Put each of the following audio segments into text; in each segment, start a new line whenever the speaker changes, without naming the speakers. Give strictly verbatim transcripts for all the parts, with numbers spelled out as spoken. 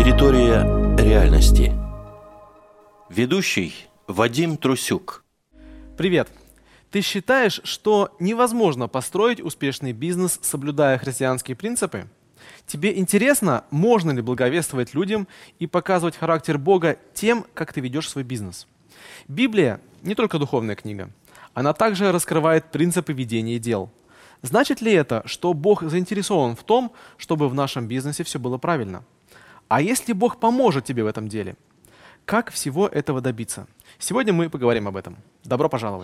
Территория реальности. Ведущий Вадим Трусюк.
Привет! Ты считаешь, что невозможно построить успешный бизнес, соблюдая христианские принципы? Тебе интересно, можно ли благовествовать людям и показывать характер Бога тем, как ты ведешь свой бизнес? Библия не только духовная книга. Она также раскрывает принципы ведения дел. Значит ли это, что Бог заинтересован в том, чтобы в нашем бизнесе все было правильно? А если Бог поможет тебе в этом деле? Как всего этого добиться? Сегодня мы поговорим об этом. Добро пожаловать!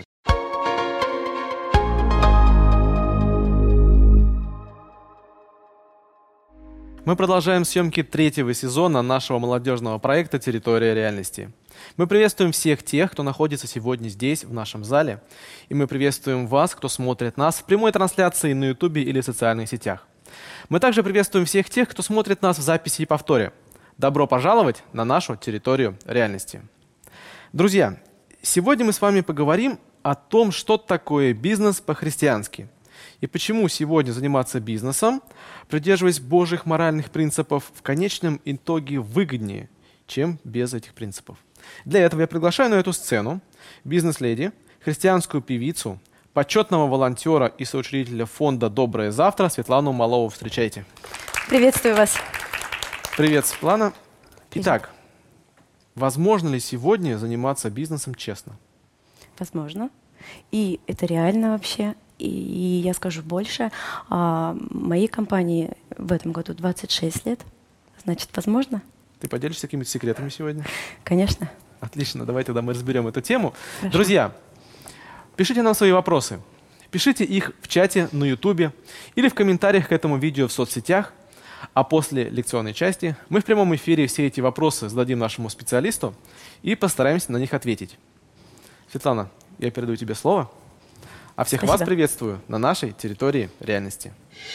Мы продолжаем съемки третьего сезона нашего молодежного проекта «Территория реальности». Мы приветствуем всех тех, кто находится сегодня здесь, в нашем зале. И мы приветствуем вас, кто смотрит нас в прямой трансляции на Ютубе или в социальных сетях. Мы также приветствуем всех тех, кто смотрит нас в записи и повторе. Добро пожаловать на нашу территорию реальности. Друзья, сегодня мы с вами поговорим о том, что такое бизнес по-христиански. И почему сегодня заниматься бизнесом, придерживаясь Божьих моральных принципов, в конечном итоге выгоднее, чем без этих принципов. Для этого я приглашаю на эту сцену бизнес-леди, христианскую певицу, почетного волонтера и соучредителя фонда «Доброе завтра» Светлану Малову. Встречайте.
Приветствую вас.
Привет, Светлана. Итак, возможно ли сегодня заниматься бизнесом честно?
Возможно. И это реально вообще. И, и я скажу больше. А, моей компании в этом году двадцать шесть лет. Значит, возможно.
Ты поделишься какими-то секретами сегодня?
Конечно.
Отлично, давай тогда мы разберем эту тему.
Хорошо.
Друзья, пишите нам свои вопросы. Пишите их в чате на Ютубе или в комментариях к этому видео в соцсетях. А после лекционной части мы в прямом эфире все эти вопросы зададим нашему специалисту и постараемся на них ответить. Светлана, я передаю тебе слово. А всех
Спасибо.
вас приветствую на нашей территории реальности.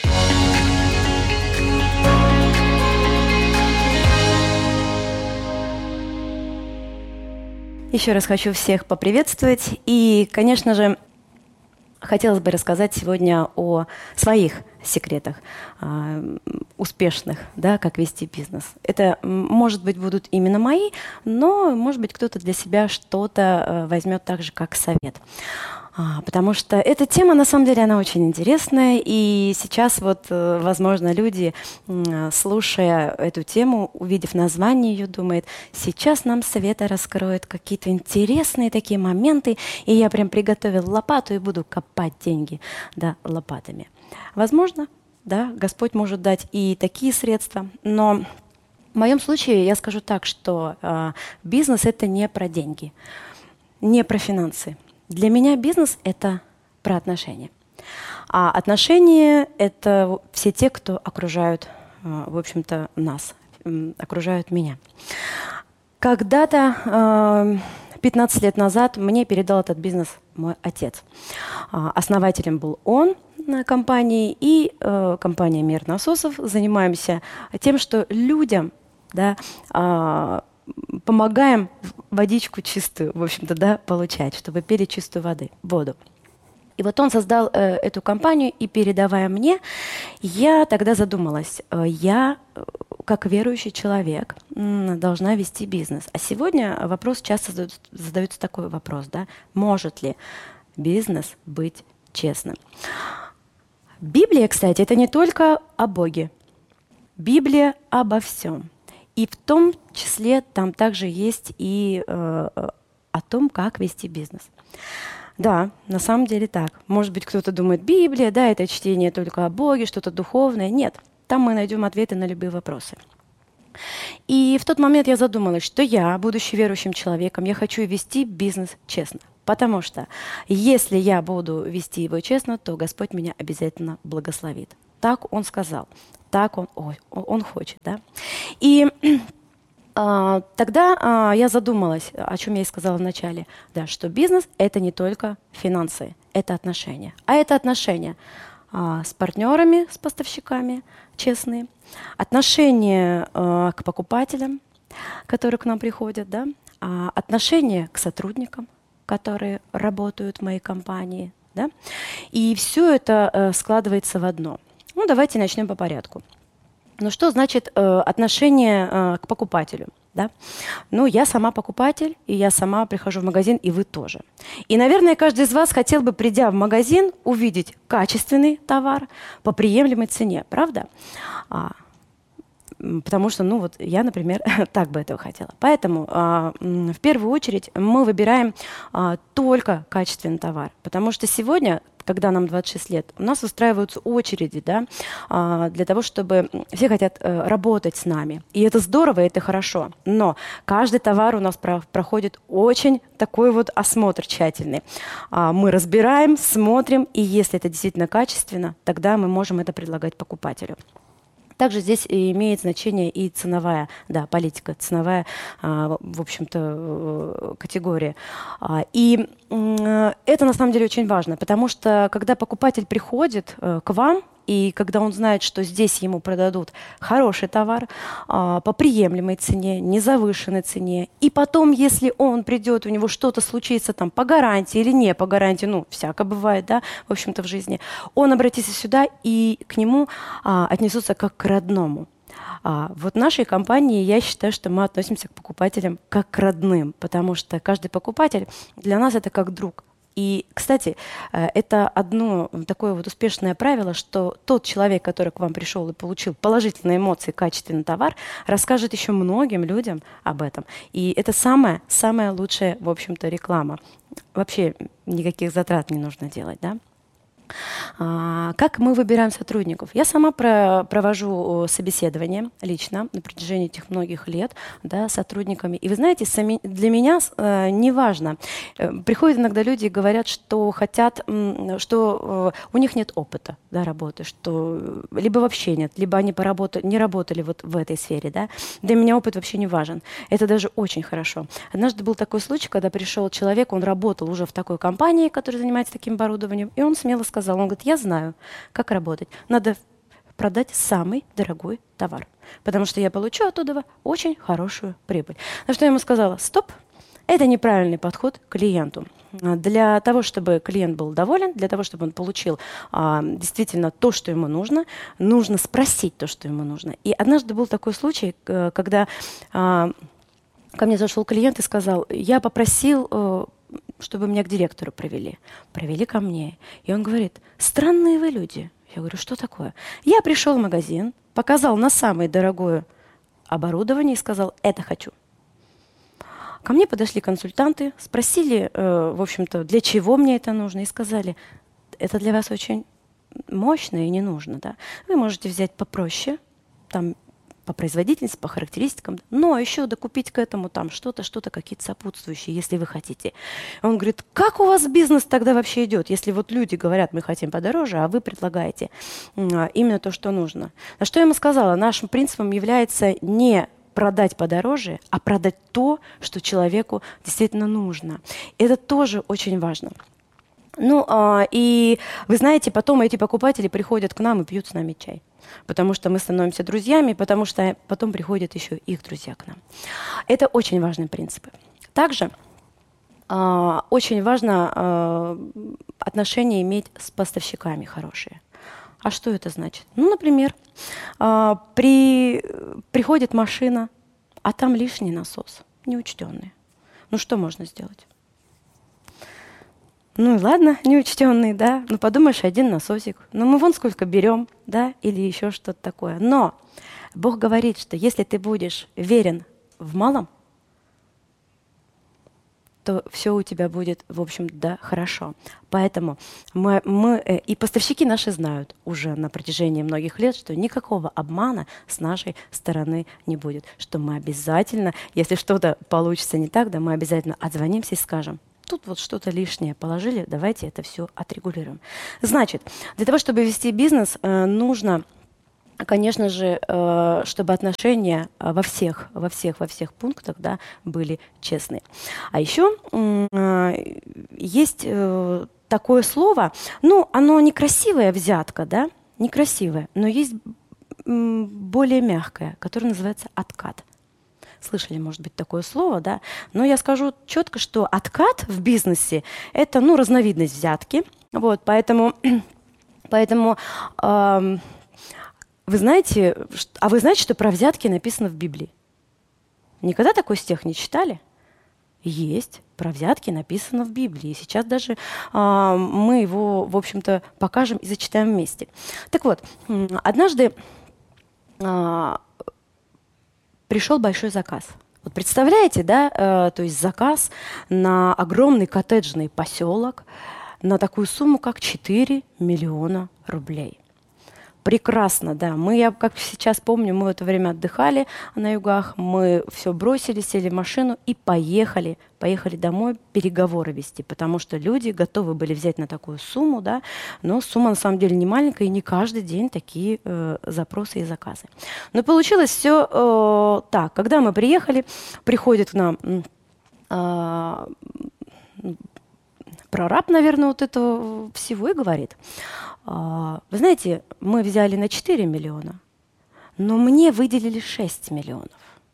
Еще раз хочу всех поприветствовать. И, конечно же, хотелось бы рассказать сегодня о своих секретах э, успешных, да, как вести бизнес. Это, может быть, будут именно мои, но, может быть, кто-то для себя что-то э, возьмет так же, как совет. А, потому что эта тема, на самом деле, она очень интересная, и сейчас вот, э, возможно, люди, э, слушая эту тему, увидев название ее, думают, сейчас нам Света раскроет какие-то интересные такие моменты, и я прям приготовил лопату и буду копать деньги, да, лопатами. Возможно, да, Господь может дать и такие средства, но в моем случае я скажу так, что э, бизнес — это не про деньги, не про финансы. Для меня бизнес — это про отношения. А отношения — это все те, кто окружают, э, в общем-то, нас, э, окружают меня. Когда-то, э, пятнадцать лет назад, мне передал этот бизнес мой отец. Э, основателем был он, компании, и э, компания «Мир насосов». Занимаемся тем, что людям, да, э, помогаем водичку чистую, в общем-то, да, получать, чтобы пили чистую воды, воду. И вот он создал э, эту компанию, и передавая мне, я тогда задумалась, э, я, как верующий человек, м, должна вести бизнес. А сегодня вопрос часто задается, задается такой вопрос, да, может ли бизнес быть честным? Библия, кстати, это не только о Боге. Библия обо всем. И в том числе там также есть и э, о том, как вести бизнес. Да, на самом деле так. Может быть, кто-то думает, Библия, да, это чтение только о Боге, что-то духовное. Нет, там мы найдем ответы на любые вопросы. И в тот момент я задумалась, что я, будучи верующим человеком, я хочу вести бизнес честно. Потому что если я буду вести его честно, то Господь меня обязательно благословит. Так Он сказал, так Он, ой, Он хочет. Да? И а, тогда а, я задумалась, о чем я и сказала вначале, да, что бизнес — это не только финансы, это отношения. А это отношения а, с партнерами, с поставщиками честные, отношения а, к покупателям, которые к нам приходят, да? а, отношения к сотрудникам, которые работают в моей компании, да? И все это э, складывается в одно. Ну, давайте начнем по порядку. Ну что значит э, отношение э, к покупателю? Да? Ну, я сама покупатель, и я сама прихожу в магазин, и вы тоже. И, наверное, каждый из вас хотел бы, придя в магазин, увидеть качественный товар по приемлемой цене, правда? А, потому что, ну вот, я, например, так бы этого хотела. Поэтому а, в первую очередь мы выбираем а, только качественный товар, потому что сегодня, когда нам двадцать шесть лет, у нас устраиваются очереди, да, а, для того, чтобы все хотят а, работать с нами. И это здорово, и это хорошо. Но каждый товар у нас про- проходит очень такой вот осмотр тщательный. А, мы разбираем, смотрим, и если это действительно качественно, тогда мы можем это предлагать покупателю. Также здесь имеет значение и ценовая, да, политика, ценовая, а, в общем-то, категория. А, и а, это на самом деле очень важно, потому что когда покупатель приходит а, к вам, и когда он знает, что здесь ему продадут хороший товар а, по приемлемой цене, незавышенной цене, и потом, если он придет, у него что-то случится там по гарантии или не по гарантии, ну, всяко бывает, да, в общем-то, в жизни, он обратится сюда, и к нему а, отнесутся как к родному. А, вот в нашей компании я считаю, что мы относимся к покупателям как к родным, потому что каждый покупатель для нас это как друг. И, кстати, это одно такое вот успешное правило, что тот человек, который к вам пришел и получил положительные эмоции, качественный товар, расскажет еще многим людям об этом. И это самая, самая лучшая, в общем-то, реклама. Вообще никаких затрат не нужно делать, да? А, как мы выбираем сотрудников? Я сама про, провожу собеседование лично на протяжении этих многих лет, да, с сотрудниками. И вы знаете, сами, для меня э, не важно. Э, приходят иногда люди и говорят, что хотят, м, что э, у них нет опыта, да, работы, что либо вообще нет, либо они поработали, не работали вот в этой сфере. Да. Для меня опыт вообще не важен. Это даже очень хорошо. Однажды был такой случай, когда пришел человек, он работал уже в такой компании, которая занимается таким оборудованием, и он смело сказал, он говорит, я знаю, как работать. Надо продать самый дорогой товар, потому что я получу оттуда очень хорошую прибыль. На что я ему сказала, стоп, это неправильный подход к клиенту. Для того, чтобы клиент был доволен, для того, чтобы он получил а, действительно то, что ему нужно, нужно спросить то, что ему нужно. И однажды был такой случай, когда а, ко мне зашел клиент и сказал, я попросил, чтобы меня к директору провели. Провели ко мне. И он говорит, странные вы люди. Я говорю, что такое? Я пришел в магазин, показал на самое дорогое оборудование и сказал, это хочу. Ко мне подошли консультанты, спросили, э, в общем-то, для чего мне это нужно, и сказали, это для вас очень мощно и не нужно. Да? Вы можете взять попроще, там, по производительности, по характеристикам, но еще докупить к этому там что-то, что-то, какие-то сопутствующие, если вы хотите. Он говорит, как у вас бизнес тогда вообще идет, если вот люди говорят, мы хотим подороже, а вы предлагаете именно то, что нужно. На что я ему сказала, нашим принципом является не продать подороже, а продать то, что человеку действительно нужно. Это тоже очень важно. Ну, а, и вы знаете, потом эти покупатели приходят к нам и пьют с нами чай. Потому что мы становимся друзьями, потому что потом приходят еще их друзья к нам. Это очень важные принципы. Также э, очень важно э, отношения иметь с поставщиками хорошие. А что это значит? Ну, например, э, при, приходит машина, а там лишний насос, неучтенный. Ну, что можно сделать? Ну и ладно, неучтенный, да, ну подумаешь, один насосик, ну мы вон сколько берем, да, или еще что-то такое. Но Бог говорит, что если ты будешь верен в малом, то все у тебя будет, в общем, да, хорошо. Поэтому мы, мы, и поставщики наши знают уже на протяжении многих лет, что никакого обмана с нашей стороны не будет, что мы обязательно, если что-то получится не так, да, мы обязательно отзвонимся и скажем, тут вот что-то лишнее положили, давайте это все отрегулируем. Значит, для того, чтобы вести бизнес, нужно, конечно же, чтобы отношения во всех, во всех, во всех пунктах, да, были честные. А еще есть такое слово, ну, оно некрасивое, взятка, да, некрасивое, но есть более мягкое, которое называется откат. Слышали, может быть, такое слово, да? Но я скажу четко, что откат в бизнесе – это, ну, разновидность взятки. Вот, поэтому, поэтому э, вы знаете, а вы знаете, что про взятки написано в Библии? Никогда такой стих не читали? Есть. Про взятки написано в Библии. И сейчас даже а, мы его, в общем-то, покажем и зачитаем вместе. Так вот, однажды а, пришел большой заказ. Вот представляете, да, а, то есть заказ на огромный коттеджный поселок на такую сумму, как четыре миллиона рублей. Прекрасно, да. Мы, я как сейчас помню, мы в это время отдыхали на югах, мы все бросили, сели в машину и поехали, поехали домой переговоры вести, потому что люди готовы были взять на такую сумму, да, но сумма на самом деле не маленькая, и не каждый день такие э, запросы и заказы. Но получилось все э, так. Когда мы приехали, приходит к нам э, прораб, наверное, вот этого всего и говорит: вы знаете, мы взяли на четыре миллиона, но мне выделили шесть миллионов.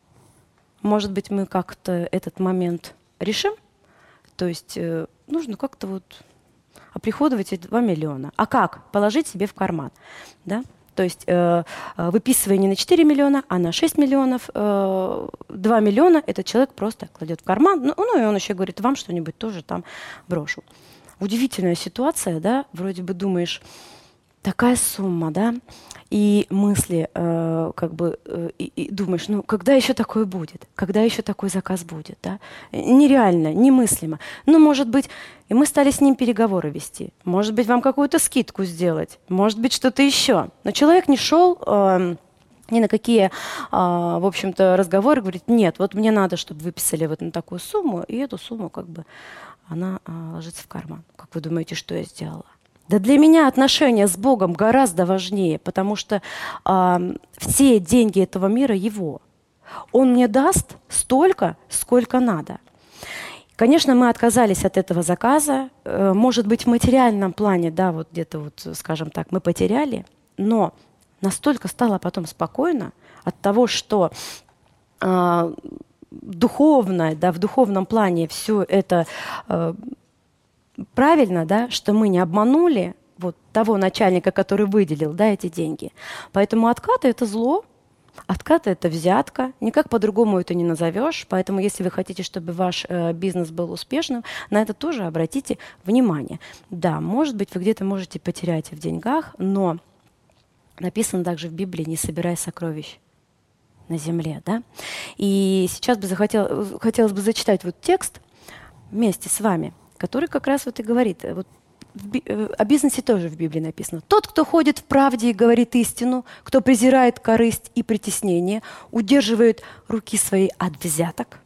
Может быть, мы как-то этот момент решим? То есть э, нужно как-то вот оприходовать эти два миллиона. А как? Положить себе в карман. Да? То есть э, выписывая не на четыре миллиона, а на шесть миллионов, э, два миллиона этот человек просто кладет в карман. Ну, ну и он еще говорит: вам что-нибудь тоже там брошу. Удивительная ситуация, да, вроде бы думаешь, такая сумма, да, и мысли, э, как бы, э, и, и думаешь, ну, когда еще такое будет, когда еще такой заказ будет, да, нереально, немыслимо. Ну, может быть, и мы стали с ним переговоры вести, может быть, вам какую-то скидку сделать, может быть, что-то еще. Но человек не шел э, ни на какие, э, в общем-то, разговоры, говорит: нет, вот мне надо, чтобы выписали вот на такую сумму, и эту сумму, как бы, она а, ложится в карман. Как вы думаете, что я сделала? Да для меня отношения с Богом гораздо важнее, потому что а, все деньги этого мира Его. Он мне даст столько, сколько надо. Конечно, мы отказались от этого заказа. Может быть, в материальном плане, да, вот где-то, вот, скажем так, мы потеряли, но настолько стало потом спокойно от того, что а, духовное, да, в духовном плане все это э, правильно, да, что мы не обманули вот того начальника, который выделил, да, эти деньги. Поэтому откаты – это зло, откаты – это взятка, никак по-другому это не назовешь. Поэтому если вы хотите, чтобы ваш э, бизнес был успешным, на это тоже обратите внимание. Да, может быть, вы где-то можете потерять в деньгах, но написано также в Библии: не собирай сокровищ на земле, да? И сейчас бы захотел, хотелось бы зачитать вот текст вместе с вами, который как раз вот и говорит, вот о бизнесе тоже в Библии написано: тот, кто ходит в правде и говорит истину, кто презирает корысть и притеснение, удерживает руки свои от взяток.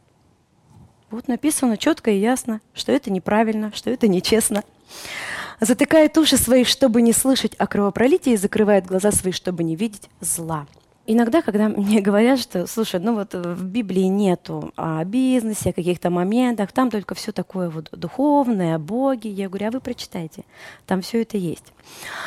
Вот написано четко и ясно, что это неправильно, что это нечестно. Затыкает уши свои, чтобы не слышать о кровопролитии, закрывает глаза свои, чтобы не видеть зла. Иногда, когда мне говорят, что, слушай, ну вот в Библии нету о бизнесе, о каких-то моментах, там только все такое вот духовное, о Боге, я говорю: а вы прочитайте, там все это есть.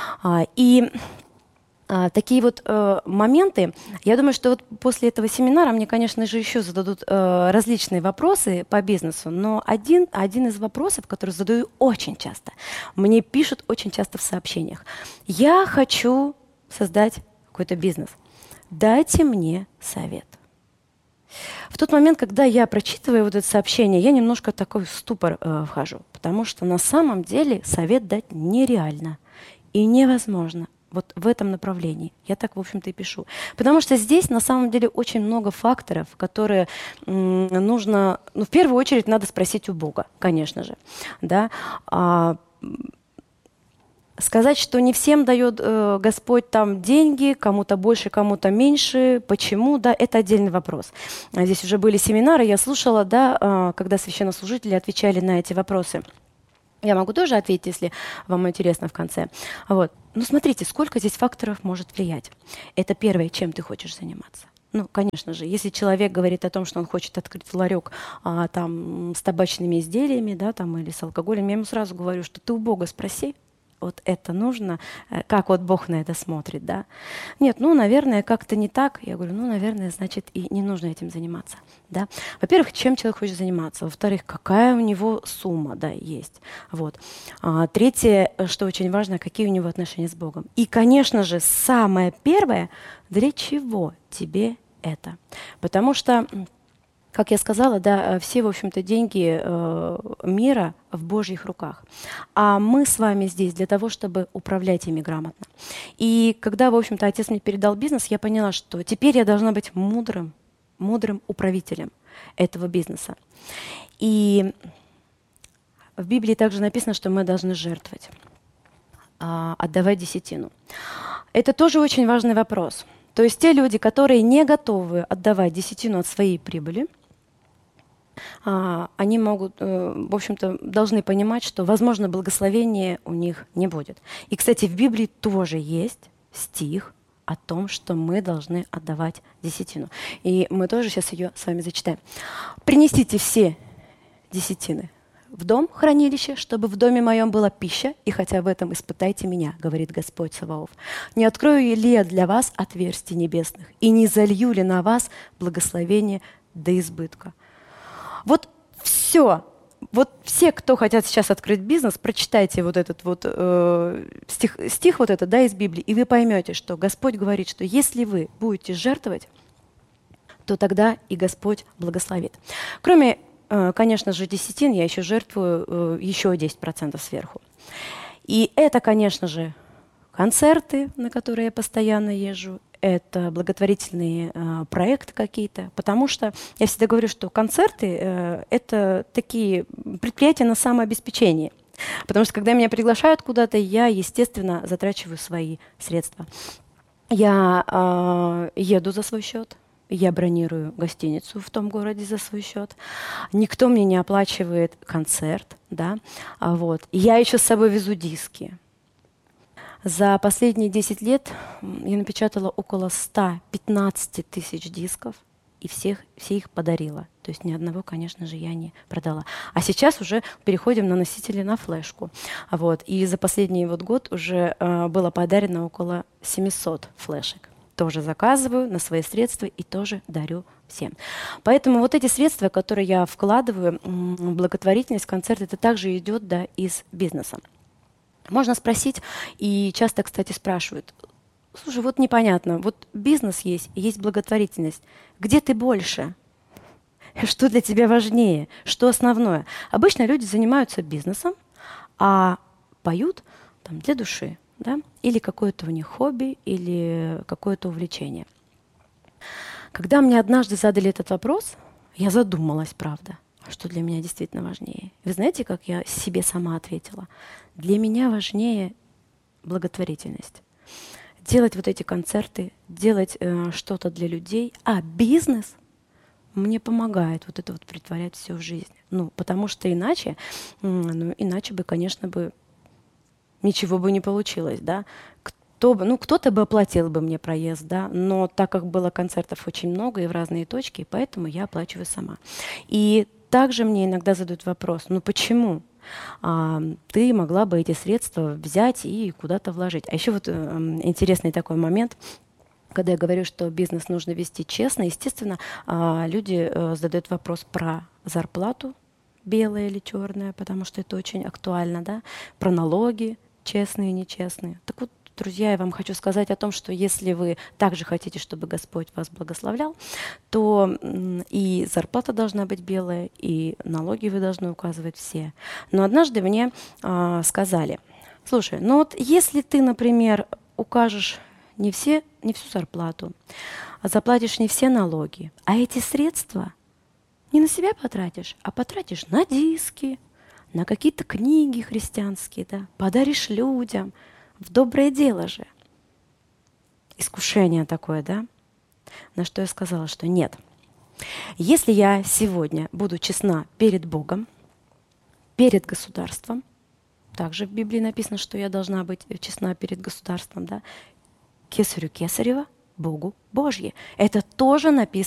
И такие вот моменты, я думаю, что вот после этого семинара мне, конечно же, еще зададут различные вопросы по бизнесу, но один, один из вопросов, который задаю очень часто, мне пишут очень часто в сообщениях: я хочу создать какой-то бизнес. Дайте мне совет. В тот момент, когда я прочитываю вот это сообщение, я немножко такой в ступор э, вхожу, потому что на самом деле совет дать нереально и невозможно вот в этом направлении. Я так, в общем-то, и пишу. Потому что здесь на самом деле очень много факторов, которые м, нужно, ну, в первую очередь, надо спросить у Бога, конечно же, да. А, Сказать, что не всем дает э, Господь там деньги, кому-то больше, кому-то меньше, почему, да, это отдельный вопрос. Здесь уже были семинары, я слушала, да, э, когда священнослужители отвечали на эти вопросы. Я могу тоже ответить, если вам интересно в конце. Вот. Ну, смотрите, сколько здесь факторов может влиять. Это первое, чем ты хочешь заниматься. Ну, конечно же, если человек говорит о том, что он хочет открыть ларек а, там, с табачными изделиями, да, там, или с алкоголем, я ему сразу говорю, что ты у Бога спроси, вот это нужно, э, как вот Бог на это смотрит, да. Нет, ну, наверное, как-то не так. Я говорю, ну, наверное, значит, и не нужно этим заниматься, да. Во-первых, чем человек хочет заниматься. Во-вторых, какая у него сумма, да, есть. Вот. А, третье, что очень важно, какие у него отношения с Богом. И, конечно же, самое первое, для чего тебе это? Потому что, как я сказала, да, все, в общем-то, деньги э, мира в Божьих руках. А мы с вами здесь для того, чтобы управлять ими грамотно. И когда, в общем-то, отец мне передал бизнес, я поняла, что теперь я должна быть мудрым, мудрым управителем этого бизнеса. И в Библии также написано, что мы должны жертвовать, э, отдавать десятину. Это тоже очень важный вопрос. То есть те люди, которые не готовы отдавать десятину от своей прибыли, они могут, в общем-то, должны понимать, что, возможно, благословения у них не будет. И, кстати, в Библии тоже есть стих о том, что мы должны отдавать десятину. И мы тоже сейчас ее с вами зачитаем. «Принесите все десятины в дом, хранилище, чтобы в доме моем была пища, и хотя в этом испытайте меня, говорит Господь Саваоф. Не открою ли я для вас отверстий небесных, и не залью ли на вас благословение до избытка?» Вот все, вот все, кто хотят сейчас открыть бизнес, прочитайте вот этот вот э, стих, стих вот этот, да, из Библии, и вы поймете, что Господь говорит, что если вы будете жертвовать, то тогда и Господь благословит. Кроме, э, конечно же, десятин, я еще жертвую э, еще десять процентов сверху. И это, конечно же, концерты, на которые я постоянно езжу, это благотворительные э, проекты какие-то, потому что я всегда говорю, что концерты э, — это такие предприятия на самообеспечение. Потому что когда меня приглашают куда-то, я, естественно, затрачиваю свои средства. Я э, еду за свой счет, я бронирую гостиницу в том городе за свой счет. Никто мне не оплачивает концерт, да, а вот. Я еще с собой везу диски. За последние десять лет я напечатала около ста пятнадцати тысяч дисков и всех, все их подарила. То есть ни одного, конечно же, я не продала. А сейчас уже переходим на носители на флешку. Вот. И за последний вот год уже э, было подарено около семисот флешек. Тоже заказываю на свои средства и тоже дарю всем. Поэтому вот эти средства, которые я вкладываю в благотворительность, концерт, это также идет, да, из бизнеса. Можно спросить, и часто, кстати, спрашивают, слушай, вот непонятно, вот бизнес есть, есть благотворительность, где ты больше? Что для тебя важнее? Что основное? Обычно люди занимаются бизнесом, а поют там, для души, да? Или какое-то у них хобби, или какое-то увлечение. Когда мне однажды задали этот вопрос, я задумалась, правда, что для меня действительно важнее. Вы знаете, как я себе сама ответила? Для меня важнее благотворительность. Делать вот эти концерты, делать э, что-то для людей, а бизнес мне помогает вот это вот претворять все в жизнь. Ну, потому что иначе, ну, иначе бы, конечно, бы ничего бы не получилось, да. Кто бы, ну, кто-то бы оплатил бы мне проезд, да, но так как было концертов очень много и в разные точки, поэтому я оплачиваю сама. И также мне иногда задают вопрос, ну почему а, ты могла бы эти средства взять и куда-то вложить? А еще вот э, интересный такой момент, когда я говорю, что бизнес нужно вести честно, естественно, э, люди э, задают вопрос про зарплату, белая или черная, потому что это очень актуально, да, про налоги, честные и нечестные. Так вот, друзья, я вам хочу сказать о том, что если вы также хотите, чтобы Господь вас благословлял, то и зарплата должна быть белая, и налоги вы должны указывать все. Но однажды мне э, сказали, слушай, ну вот если ты, например, укажешь не, все, не всю зарплату, а заплатишь не все налоги, а эти средства не на себя потратишь, а потратишь на диски, на какие-то книги христианские, да, подаришь людям, в доброе дело же. Искушение такое, да? На что я сказала, что нет. Если я сегодня буду честна перед Богом, перед государством, также в Библии написано, что я должна быть честна перед государством, да? Кесарю Кесарева, Богу Божье. Это тоже написано